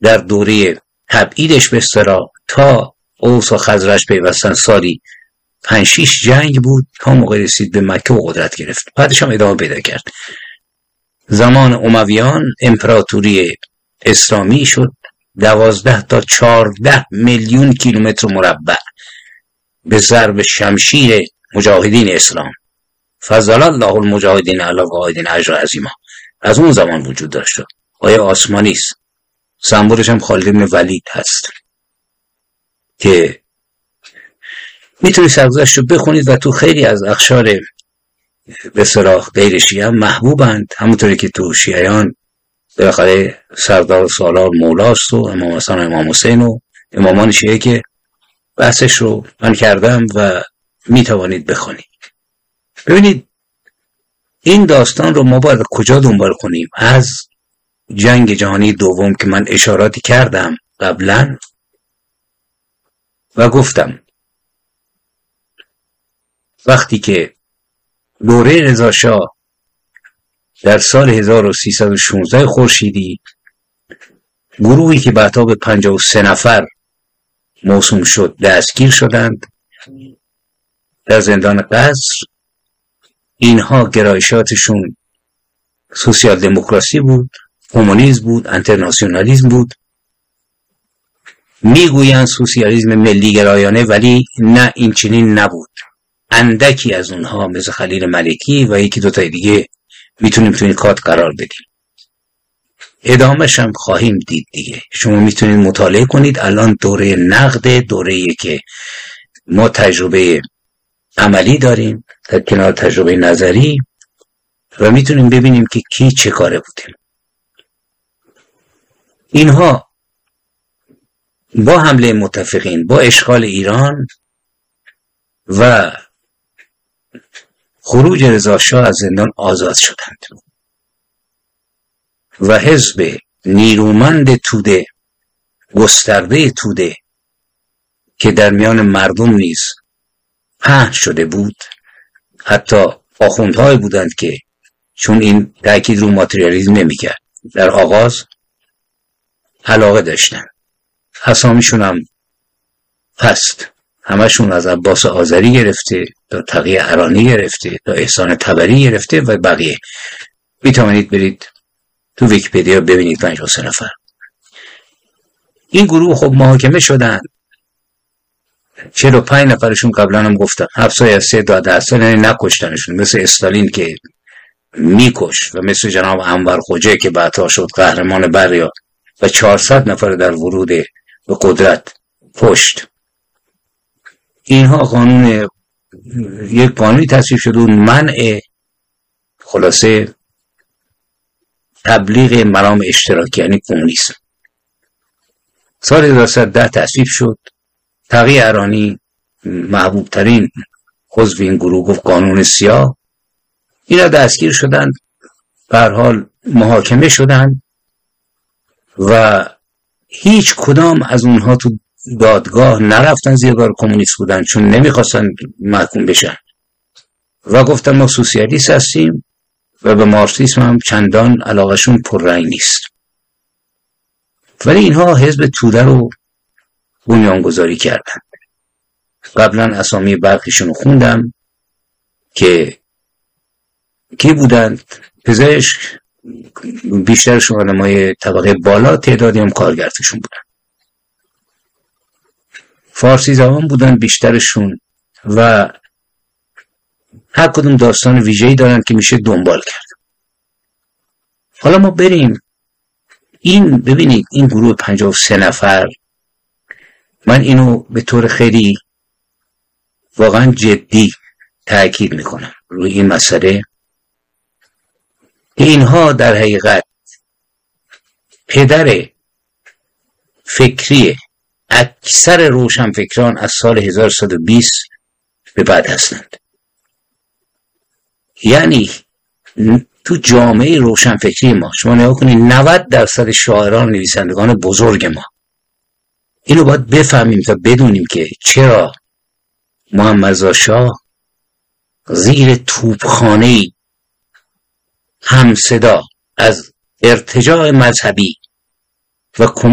در دوره تبعیدش به اصطلاح تا اوس و خزرج پیوستن سالی 5-6 جنگ بود تا موقع رسید به مکه و قدرت گرفت. بعدش هم ادامه پیدا کرد. زمان امویان امپراتوری اسلامی شد 12 تا 14 میلیون کیلومتر مربع به ضرب شمشیر مجاهدین اسلام. فضل الله المجاهدین علی القاعدین اجر عظیما. از اون زمان وجود داشته. آیه آسمانی است. سمبولش هم خالد بن ولید هست که میتونید سرگذشت رو بخونید و تو خیلی از اقشار به اصطلاح غیر شیعه محبوبند، همونطوری که تو شیعیان بالاخره سردار سالار مولاست و امام حسن و امام حسین و امامان شیعه که بحثش رو من کردم و میتوانید بخونید. ببینید این داستان رو ما باید کجا دنبال کنیم؟ از جنگ جهانی دوم که من اشاراتی کردم قبلا و گفتم وقتی که دوره رضا شاه در سال 1316 خورشیدی گروهی که بعدا به 53 نفر موسوم شد دستگیر شدند در زندان قصر. اینها گرایشاتشون سوسیال دموکراسی بود، کمونیسم بود، انترناسیونالیسم بود. میگویند سوسیالیسم ملی گرایانه، ولی نه، این چنین نبود. اندکی از اونها مثل خلیل ملکی و یکی دوتا دیگه میتونیم تو این کات قرار بدیم. ادامهش هم خواهیم دید دیگه. شما میتونید مطالعه کنید. الان دوره نقد، دوره‌ای که ما تجربه عملی داریم در کنار تجربه نظری و میتونیم ببینیم که کی چه کاره بودیم. اینها با حمله متفقین، با اشغال ایران و خروج رضا شاه از زندان آزاد شدند و حزب نیرومند توده، گسترده توده که در میان مردم نیز پهن شده بود، حتی آخوندهای بودند که چون این تأکید رو ماتریالیسم نمی‌کرد در آغاز علاقه داشتن. اسامیشون هم هست، همشون از عباس آذری گرفته تا تقی ارانی گرفته تا احسان طبری گرفته و بقیه. میتوانید برید تو ویکی‌پدیا ببینید 53 نفر. این گروه خب محاکمه شدن. 45 نفرشون قبلا هم گفتم حبسای از 3 تا 10 سال نکشتنشون، مثل استالین که میکش و مثل جناب انور خوجه که بعدها شد قهرمان بریا و 400 نفر در ورود به قدرت کشت. اینها یک قانونی تصویب شده و منع خلاصه تبلیغ مرام اشتراکی یعنی کمونیسم. سال 1910 تصویب شد. تقی ارانی محبوب ترین عضو این گروه گفت قانون سیاه. اینا دستگیر شدن، به هر حال محاکمه شدن و هیچ کدام از اونها تو دادگاه نرفتن، زیر بار کمونیست بودن چون نمیخواستن محکوم بشن و گفتن ما سوسیالیست هستیم و به مارکسیسم هم چندان علاقشون پررنگ نیست. ولی اینها حزب توده رو بنیانگذاری کردن. قبلا اسامی برخیشون رو خوندم که کی بودند؟ پزشک، بیشترشون آدمای طبقه بالا، تعدادی هم کارگرتشون بودن. فارسی زبان بودن بیشترشون و هر کدوم داستان ویژه‌ای دارن که میشه دنبال کرد. حالا ما بریم این ببینید این گروه 53 نفر، من اینو به طور خیلی واقعا جدی تأکید میکنم روی این مسئله که اینها در حقیقت پدر فکری اکثر روشنفکران از سال 1120 به بعد هستند. یعنی تو جامعه روشنفکری ما شما نگاه کنید 90% شاعران و نویسندگان بزرگ ما، اینو باید بفهمیم تا بدونیم که چرا محمد رضا شاه زیر توپخانه‌ای همصدا از ارتجاع مذهبی و